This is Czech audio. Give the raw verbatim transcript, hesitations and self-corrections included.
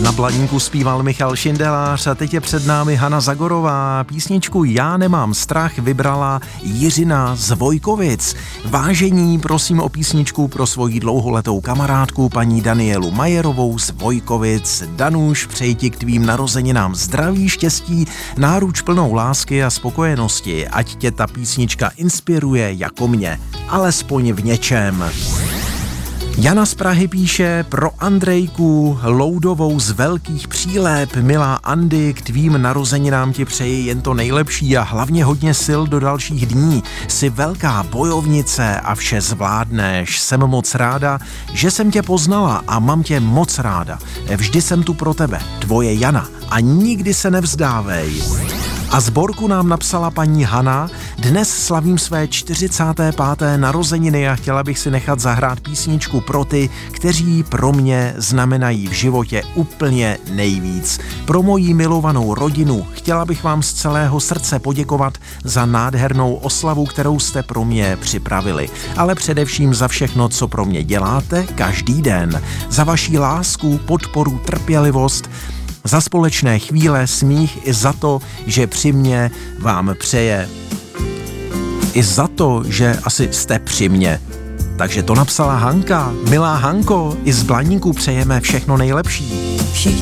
Na Blaníku zpíval Michal Šindelář a teď je před námi Hana Zagorová. Písničku Já nemám strach vybrala Jiřina z Vojkovic. Vážení, prosím o písničku pro svoji dlouholetou kamarádku paní Danielu Majerovou z Vojkovic. Danuš, přeji ti k tvým narozeninám zdraví, štěstí, náruč plnou lásky a spokojenosti. Ať tě ta písnička inspiruje jako mě, alespoň v něčem. Jana z Prahy píše pro Andrejku Loudovou z Velkých Přílep. Milá Andy, k tvým narozeninám ti přeji jen to nejlepší a hlavně hodně sil do dalších dní. Jsi velká bojovnice a vše zvládneš. Jsem moc ráda, že jsem tě poznala a mám tě moc ráda. Vždy jsem tu pro tebe, tvoje Jana, a nikdy se nevzdávej. A zborku nám napsala paní Hana. Dnes slavím své čtyřicáté páté narozeniny a chtěla bych si nechat zahrát písničku pro ty, kteří pro mě znamenají v životě úplně nejvíc. Pro moji milovanou rodinu chtěla bych vám z celého srdce poděkovat za nádhernou oslavu, kterou jste pro mě připravili. Ale především za všechno, co pro mě děláte každý den. Za vaši lásku, podporu, trpělivost, za společné chvíle, smích i za to, že při mě vám přeje. I za to, že asi jste při mě. Takže to napsala Hanka. Milá Hanko, i z Blaníku přejeme všechno nejlepší. Všichni